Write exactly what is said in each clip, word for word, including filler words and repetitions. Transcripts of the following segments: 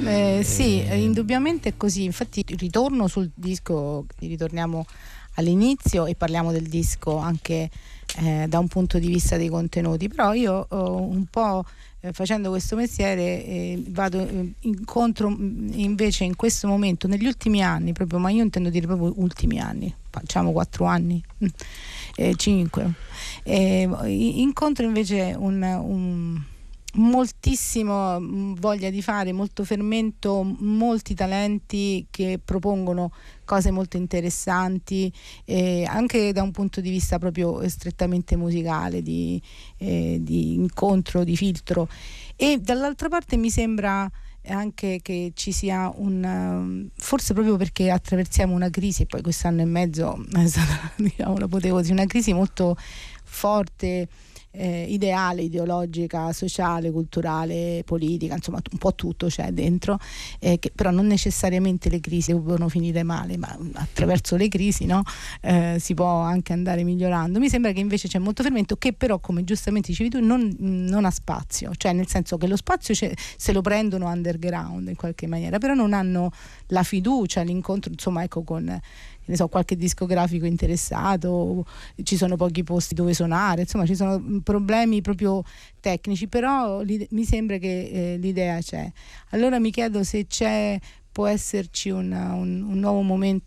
Eh, eh, sì, indubbiamente è così. Infatti ritorno sul disco, ritorniamo all'inizio e parliamo del disco anche eh, da un punto di vista dei contenuti, però io oh, un po' eh, facendo questo mestiere eh, vado eh, incontro invece in questo momento, negli ultimi anni proprio, ma io intendo dire proprio ultimi anni, facciamo quattro anni, eh, cinque, eh, incontro invece un, un moltissimo voglia di fare, molto fermento, molti talenti che propongono cose molto interessanti eh, anche da un punto di vista proprio strettamente musicale, di, eh, di incontro, di filtro, e dall'altra parte mi sembra anche che ci sia un, forse proprio perché attraversiamo una crisi, e poi quest'anno e mezzo è stata, diciamo, l'apoteosi, una crisi molto forte, Eh, ideale, ideologica, sociale, culturale, politica, insomma un po' tutto c'è dentro, eh, che però non necessariamente le crisi devono finire male, ma attraverso le crisi, no? eh, si può anche andare migliorando. Mi sembra che invece c'è molto fermento che però, come giustamente dicevi tu, non, non ha spazio, cioè nel senso che lo spazio se lo prendono underground in qualche maniera, però non hanno la fiducia, l'incontro, insomma, ecco, con ne so, qualche discografico interessato, ci sono pochi posti dove suonare, insomma ci sono problemi proprio tecnici, però mi sembra che eh, l'idea c'è. Allora mi chiedo se c'è, può esserci una, un, un nuovo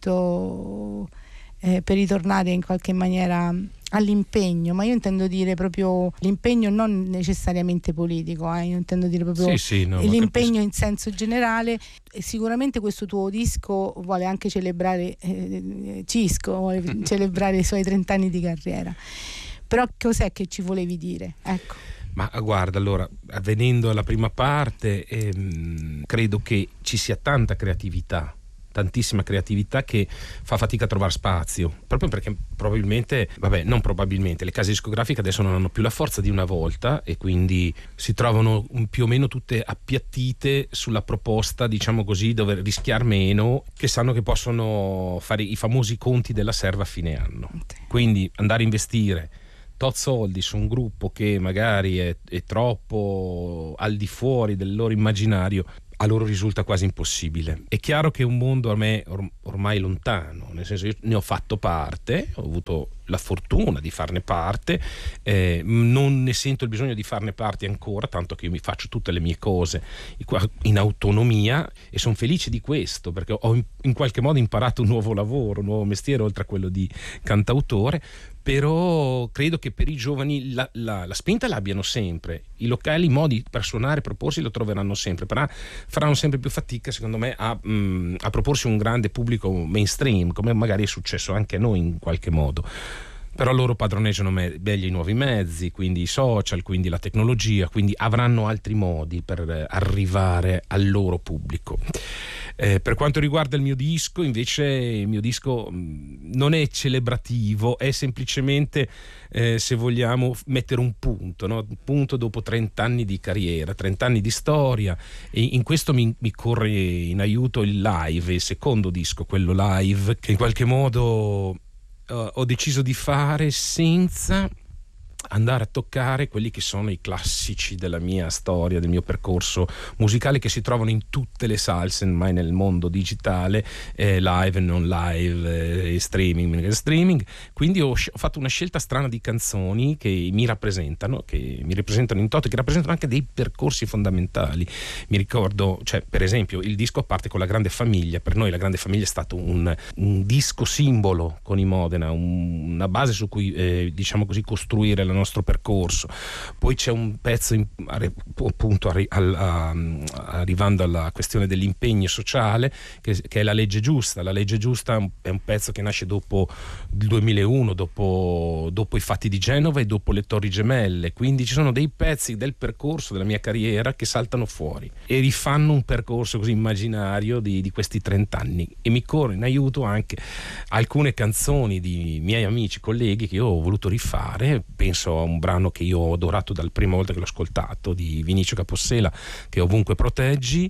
momento eh, per ritornare in qualche maniera all'impegno, ma io intendo dire proprio l'impegno non necessariamente politico, eh, io intendo dire proprio sì, sì, no, l'impegno in senso generale. E sicuramente questo tuo disco vuole anche celebrare eh, Cisco, vuole celebrare i suoi trent'anni di carriera, però cos'è che ci volevi dire? Ecco. Ma guarda, allora, venendo alla prima parte, ehm, credo che ci sia tanta creatività, tantissima creatività che fa fatica a trovare spazio, proprio perché probabilmente, vabbè, non probabilmente, le case discografiche adesso non hanno più la forza di una volta e quindi si trovano più o meno tutte appiattite sulla proposta, diciamo così, dove rischiar meno, che sanno che possono fare i famosi conti della serva a fine anno. Quindi andare a investire tot soldi su un gruppo che magari è, è troppo al di fuori del loro immaginario, a loro risulta quasi impossibile. È chiaro che è un mondo a me or- ormai lontano, nel senso, io ne ho fatto parte, ho avuto la fortuna di farne parte, eh, non ne sento il bisogno di farne parte ancora, tanto che io mi faccio tutte le mie cose in autonomia e sono felice di questo, perché ho in, in qualche modo imparato un nuovo lavoro, un nuovo mestiere oltre a quello di cantautore. Però credo che per i giovani la, la, la spinta l'abbiano sempre, i locali, i modi per suonare, proporsi lo troveranno sempre, però faranno sempre più fatica secondo me a, mh, a proporsi un grande pubblico mainstream, come magari è successo anche a noi in qualche modo. Però loro padroneggiano meglio i nuovi mezzi, quindi i social, quindi la tecnologia, quindi avranno altri modi per arrivare al loro pubblico. Eh, per quanto riguarda il mio disco, invece, il mio disco mh, non è celebrativo, è semplicemente, eh, se vogliamo, mettere un punto, no? Un punto dopo trent'anni di carriera, trent'anni di storia, e in questo mi, mi corre in aiuto il live, il secondo disco, quello live, che in qualche modo Uh, ho deciso di fare senza andare a toccare quelli che sono i classici della mia storia, del mio percorso musicale, che si trovano in tutte le salse ormai nel mondo digitale, eh, live e non live, eh, streaming, streaming. Quindi ho, ho fatto una scelta strana di canzoni che mi rappresentano, che mi rappresentano in toto, che rappresentano anche dei percorsi fondamentali. Mi ricordo, cioè, per esempio, il disco parte con La Grande Famiglia. Per noi La Grande Famiglia è stato un, un disco simbolo con i Modena, un, una base su cui, eh, diciamo così, costruire la nostro percorso. Poi c'è un pezzo in, appunto arri, al, a, arrivando alla questione dell'impegno sociale, che, che è La Legge Giusta. La Legge Giusta è un pezzo che nasce dopo il duemilauno, dopo, dopo i fatti di Genova e dopo le Torri Gemelle, quindi ci sono dei pezzi del percorso della mia carriera che saltano fuori e rifanno un percorso così immaginario di, di questi trent'anni, e mi corre in aiuto anche alcune canzoni di miei amici, colleghi, che io ho voluto rifare. Penso a un brano che io ho adorato dalla prima volta che l'ho ascoltato, di Vinicio Capossela, che è Ovunque Proteggi.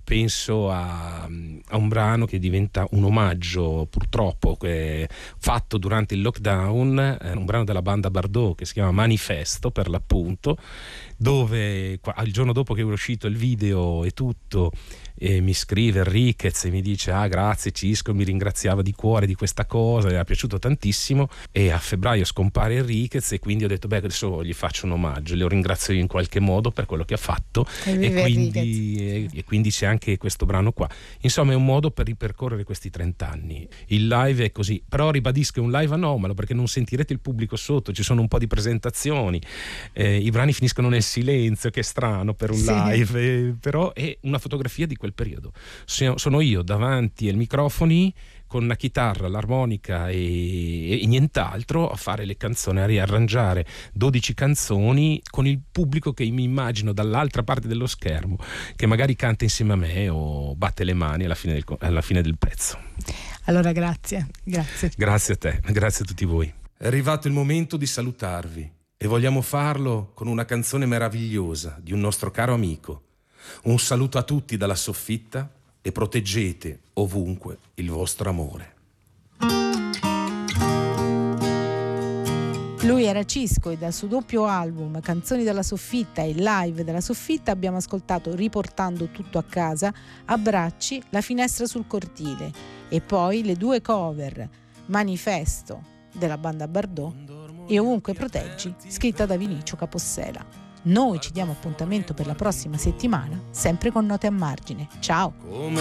penso a, a un brano che diventa un omaggio, purtroppo, che, fatto durante il lockdown, eh, un brano della banda Bardot che si chiama Manifesto, per l'appunto, dove il giorno dopo che è uscito il video e tutto, e mi scrive Enriquez e mi dice: ah, grazie Cisco, mi ringraziava di cuore di questa cosa, mi era piaciuto tantissimo. E a febbraio scompare Enriquez e quindi ho detto: beh, adesso gli faccio un omaggio, lo ringrazio in qualche modo per quello che ha fatto, e, e, quindi, e, e quindi c'è anche questo brano qua. Insomma, è un modo per ripercorrere questi trenta anni. Il live è così, però ribadisco, è un live anomalo perché non sentirete il pubblico sotto, ci sono un po' di presentazioni, eh, i brani finiscono nel silenzio, che è strano per un sì. live, eh, però è una fotografia di quel periodo. Sono io davanti ai microfoni con la chitarra, l'armonica e, e nient'altro, a fare le canzoni, a riarrangiare dodici canzoni con il pubblico che mi immagino dall'altra parte dello schermo, che magari canta insieme a me o batte le mani alla fine del, alla fine del pezzo. Allora grazie, grazie. Grazie a te, grazie a tutti voi. È arrivato il momento di salutarvi e vogliamo farlo con una canzone meravigliosa di un nostro caro amico. Un saluto a tutti dalla soffitta e proteggete ovunque il vostro amore. Lui era Cisco e dal suo doppio album Canzoni dalla soffitta e Live dalla soffitta abbiamo ascoltato Riportando tutto a casa, Abbracci, La finestra sul cortile e poi le due cover Manifesto della banda Bardot e Ovunque proteggi, scritta da Vinicio Capossela. Noi ci diamo appuntamento per la prossima settimana, sempre con Note a Margine. Ciao!